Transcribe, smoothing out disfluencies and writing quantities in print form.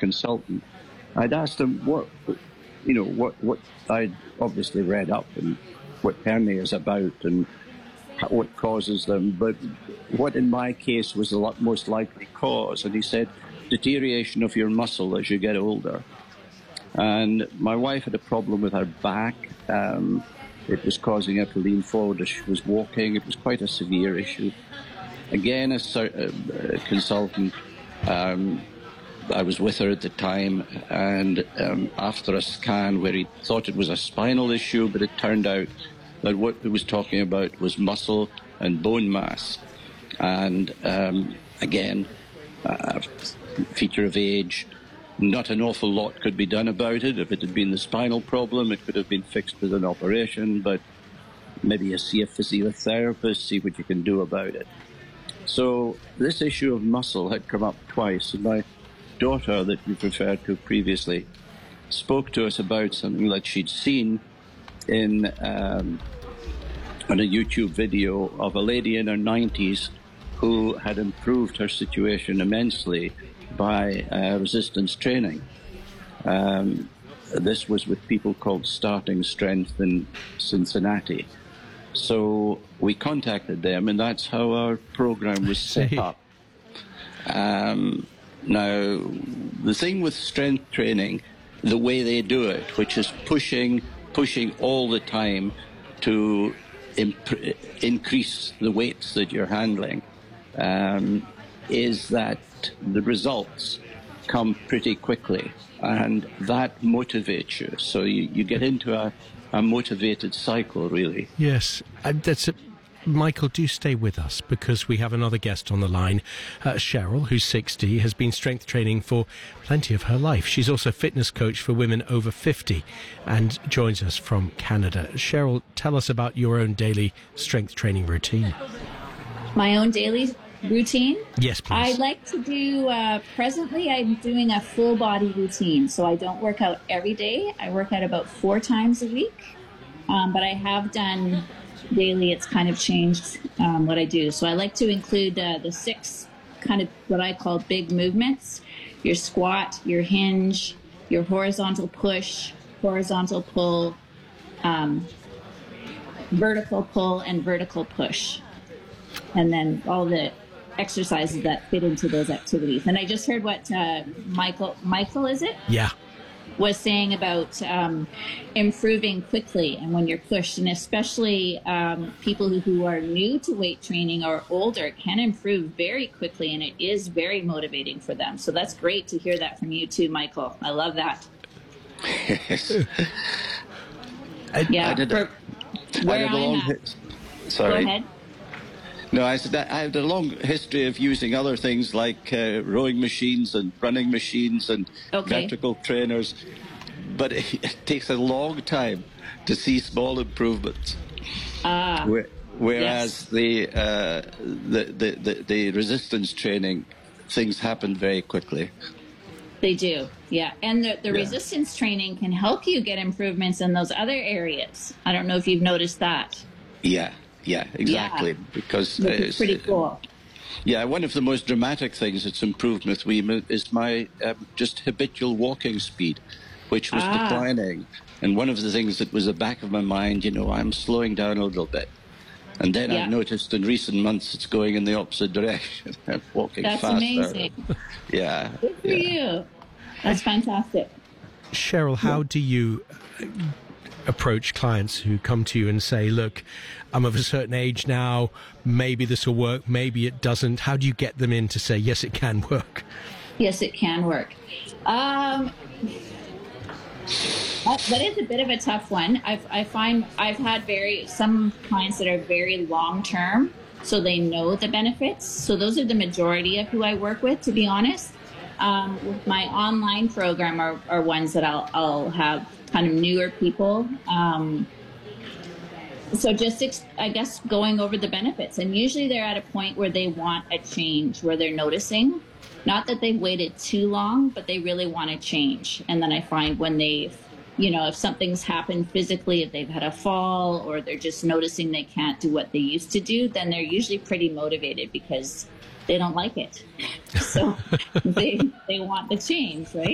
consultant, I'd asked him what I'd obviously read up and what hernia is about and what causes them, but what in my case was the most likely cause. And he said, deterioration of your muscle as you get older. And my wife had a problem with her back. It was causing her to lean forward as she was walking. It was quite a severe issue. Again, as a consultant, I was with her at the time, and after a scan where he thought it was a spinal issue, but it turned out that what he was talking about was muscle and bone mass. And again, feature of age, not an awful lot could be done about it. If it had been the spinal problem, it could have been fixed with an operation, but maybe you see a physiotherapist, see what you can do about it. So this issue of muscle had come up twice, and my daughter that you've referred to previously spoke to us about something that she'd seen on a YouTube video of a lady in her 90s who had improved her situation immensely by resistance training. This was with people called Starting Strength in Cincinnati. So we contacted them, and that's how our program was set up. Now, the thing with strength training, the way they do it, which is pushing all the time to increase the weights that you're handling, is that the results come pretty quickly, and that motivates you. So you get into a motivated cycle, really. Yes, Michael, do stay with us, because we have another guest on the line. Cheryl, who's 60, has been strength training for plenty of her life. She's also a fitness coach for women over 50 and joins us from Canada. Cheryl, tell us about your own daily strength training routine. My own daily routine? Yes, please. I like to do, presently I'm doing a full body routine. So I don't work out every day. I work out about 4 times a week. But I have done daily, it's kind of changed what I do. So I like to include the 6 kind of what I call big movements: your squat, your hinge, your horizontal push, horizontal pull, vertical pull, and vertical push. And then all the exercises that fit into those activities. And I just heard what Michael, is it? Yeah. Was saying about improving quickly and when you're pushed, and especially people who are new to weight training or older can improve very quickly, and it is very motivating for them. So that's great to hear that from you too, Michael. I love that. I did a long Sorry. Go ahead. No, I said that I had a long history of using other things like rowing machines and running machines and vertical trainers, but it takes a long time to see small improvements. Whereas the resistance training, things happen very quickly. They do, yeah. And the resistance training can help you get improvements in those other areas. I don't know if you've noticed that. Yeah, exactly. Yeah. Because it's pretty cool. Yeah, one of the most dramatic things that's improved with me is my just habitual walking speed, which was declining. And one of the things that was the back of my mind, I'm slowing down a little bit. And then I've noticed in recent months it's going in the opposite direction. I'm walking faster. That's amazing. Yeah. Good for you. That's fantastic. Cheryl, how do you approach clients who come to you and say, look, I'm of a certain age now, maybe this will work, maybe it doesn't? How do you get them in to say, yes, it can work? Yes, it can work. That is a bit of a tough one. I find I've had some clients that are very long-term, so they know the benefits. So those are the majority of who I work with, to be honest. With my online program are ones that I'll have kind of newer people. So just, I guess, going over the benefits. And usually they're at a point where they want a change, where they're noticing. Not that they've waited too long, but they really want to change. And then I find when they've, if something's happened physically, if they've had a fall or they're just noticing they can't do what they used to do, then they're usually pretty motivated because they don't like it. So they want the change, right?